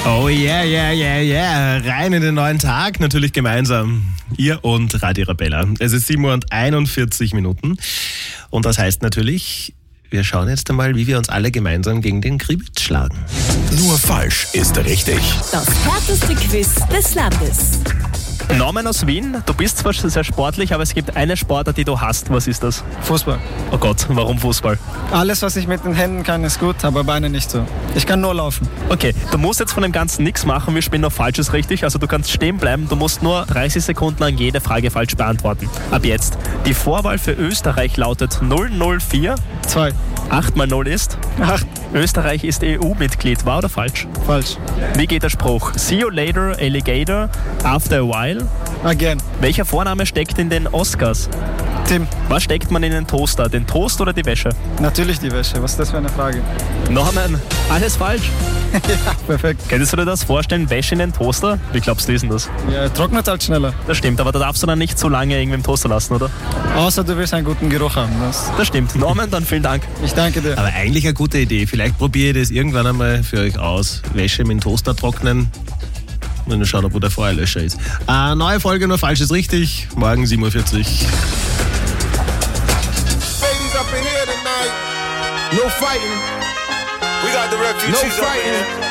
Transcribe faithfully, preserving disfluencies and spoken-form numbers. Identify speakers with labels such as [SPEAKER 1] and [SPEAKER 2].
[SPEAKER 1] Oh yeah, yeah, yeah, yeah. Rein in den neuen Tag, natürlich gemeinsam. Ihr und Radio Arabella. Es ist sieben Uhr und einundvierzig Minuten. Und das heißt natürlich, wir schauen jetzt einmal, wie wir uns alle gemeinsam gegen den Kribbitz schlagen.
[SPEAKER 2] Nur falsch ist richtig.
[SPEAKER 3] Das härteste Quiz des Landes.
[SPEAKER 4] Norman aus Wien, du bist zwar sehr sportlich, aber es gibt eine Sportart, die du hast. Was ist das?
[SPEAKER 5] Fußball.
[SPEAKER 4] Oh Gott, warum Fußball?
[SPEAKER 5] Alles, was ich mit den Händen kann, ist gut, aber Beine nicht so. Ich kann nur laufen.
[SPEAKER 4] Okay, du musst jetzt von dem Ganzen nichts machen, wir spielen noch Falsches richtig. Also du kannst stehen bleiben, du musst nur dreißig Sekunden lang jede Frage falsch beantworten. Ab jetzt. Die Vorwahl für Österreich lautet null null vier.
[SPEAKER 5] Zwei.
[SPEAKER 4] acht mal null ist?
[SPEAKER 5] Acht.
[SPEAKER 4] Österreich ist E U-Mitglied, wahr oder falsch?
[SPEAKER 5] Falsch.
[SPEAKER 4] Wie geht der Spruch? See you later, alligator, after a while?
[SPEAKER 5] Again.
[SPEAKER 4] Welcher Vorname steckt in den Oscars?
[SPEAKER 5] Tim.
[SPEAKER 4] Was steckt man in den Toaster? Den Toast oder die Wäsche?
[SPEAKER 5] Natürlich die Wäsche. Was ist das für eine Frage?
[SPEAKER 4] Norman, alles falsch.
[SPEAKER 5] Ja, perfekt.
[SPEAKER 4] Könntest du dir das vorstellen, Wäsche in den Toaster? Wie glaubst du, ist denn das?
[SPEAKER 5] Ja, trocknet halt schneller.
[SPEAKER 4] Das stimmt, aber da darfst du dann nicht so lange irgendwie im Toaster lassen, oder?
[SPEAKER 5] Außer du willst einen guten Geruch haben. Das
[SPEAKER 4] Das stimmt. Norman, dann vielen Dank.
[SPEAKER 5] ich danke dir.
[SPEAKER 1] Aber eigentlich eine gute Idee. Vielleicht probiere ich das irgendwann einmal für euch aus. Wäsche mit dem Toaster trocknen. Und dann schauen, wo der Feuerlöscher ist. Eine neue Folge, nur falsch ist richtig. Morgen sieben Uhr vierzig.
[SPEAKER 6] Ladies up in here tonight. No fighting. We got the refugees. No fighting.